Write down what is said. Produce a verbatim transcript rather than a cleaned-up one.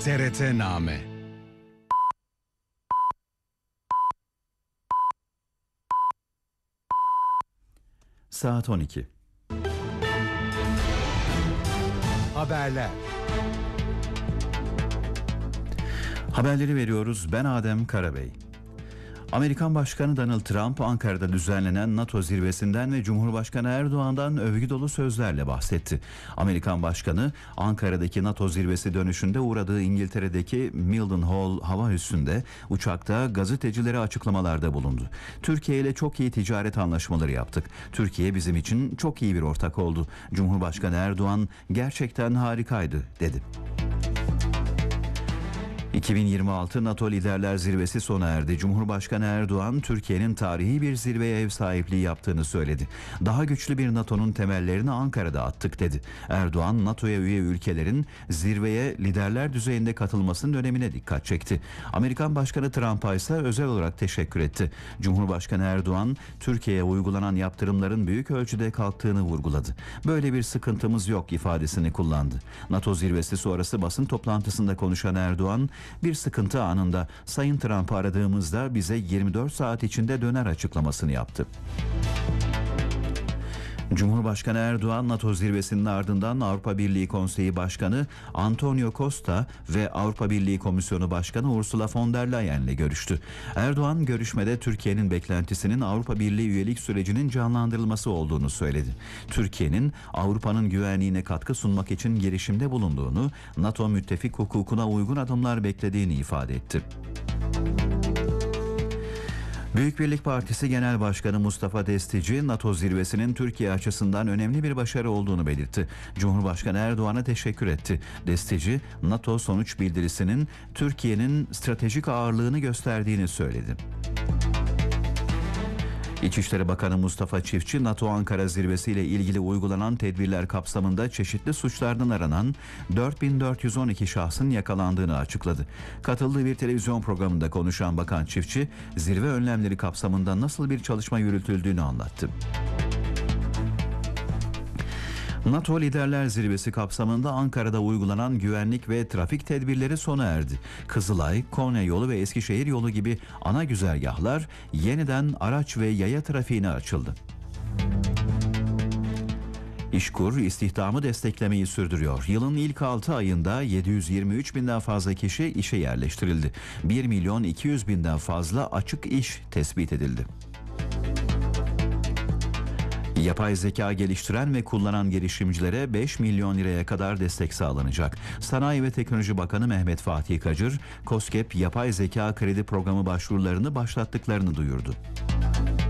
T R T-Name. Saat on iki. Haberler. Haberleri veriyoruz. Ben Adem Karabey. Amerikan Başkanı Donald Trump, Ankara'da düzenlenen NATO zirvesinden ve Cumhurbaşkanı Erdoğan'dan övgü dolu sözlerle bahsetti. Amerikan Başkanı, Ankara'daki NATO zirvesi dönüşünde uğradığı İngiltere'deki Mildenhall hava üssünde uçakta gazetecilere açıklamalarda bulundu. Türkiye ile çok iyi ticaret anlaşmaları yaptık. Türkiye bizim için çok iyi bir ortak oldu. Cumhurbaşkanı Erdoğan gerçekten harikaydı, dedi. iki bin yirmi altı NATO Liderler Zirvesi sona erdi. Cumhurbaşkanı Erdoğan, Türkiye'nin tarihi bir zirveye ev sahipliği yaptığını söyledi. Daha güçlü bir NATO'nun temellerini Ankara'da attık, dedi. Erdoğan, NATO'ya üye ülkelerin zirveye liderler düzeyinde katılmasının önemine dikkat çekti. Amerikan Başkanı Trump'a ise özel olarak teşekkür etti. Cumhurbaşkanı Erdoğan, Türkiye'ye uygulanan yaptırımların büyük ölçüde kalktığını vurguladı. Böyle bir sıkıntımız yok ifadesini kullandı. NATO zirvesi sonrası basın toplantısında konuşan Erdoğan, bir sıkıntı anında Sayın Trump'ı aradığımızda bize yirmi dört saat içinde döner açıklamasını yaptı. Cumhurbaşkanı Erdoğan, NATO zirvesinin ardından Avrupa Birliği Konseyi Başkanı Antonio Costa ve Avrupa Birliği Komisyonu Başkanı Ursula von der Leyen ile görüştü. Erdoğan, görüşmede Türkiye'nin beklentisinin Avrupa Birliği üyelik sürecinin canlandırılması olduğunu söyledi. Türkiye'nin Avrupa'nın güvenliğine katkı sunmak için girişimde bulunduğunu, NATO müttefik hukukuna uygun adımlar beklediğini ifade etti. Büyük Birlik Partisi Genel Başkanı Mustafa Destici, NATO zirvesinin Türkiye açısından önemli bir başarı olduğunu belirtti. Cumhurbaşkanı Erdoğan'a teşekkür etti. Destici, NATO sonuç bildirisinin Türkiye'nin stratejik ağırlığını gösterdiğini söyledi. İçişleri Bakanı Mustafa Çiftçi, NATO Ankara Zirvesi ile ilgili uygulanan tedbirler kapsamında çeşitli suçlardan aranan dört bin dört yüz on iki şahsın yakalandığını açıkladı. Katıldığı bir televizyon programında konuşan Bakan Çiftçi, zirve önlemleri kapsamında nasıl bir çalışma yürütüldüğünü anlattı. NATO Liderler Zirvesi kapsamında Ankara'da uygulanan güvenlik ve trafik tedbirleri sona erdi. Kızılay, Konya yolu ve Eskişehir yolu gibi ana güzergahlar yeniden araç ve yaya trafiğine açıldı. İşkur, istihdamı desteklemeyi sürdürüyor. Yılın ilk altı ayında yedi yüz yirmi üç binden fazla kişi işe yerleştirildi. bir milyon iki yüz binden fazla açık iş tespit edildi. Yapay zeka geliştiren ve kullanan girişimcilere beş milyon liraya kadar destek sağlanacak. Sanayi ve Teknoloji Bakanı Mehmet Fatih Kacır, KOSGEB yapay zeka kredi programı başvurularını başlattıklarını duyurdu.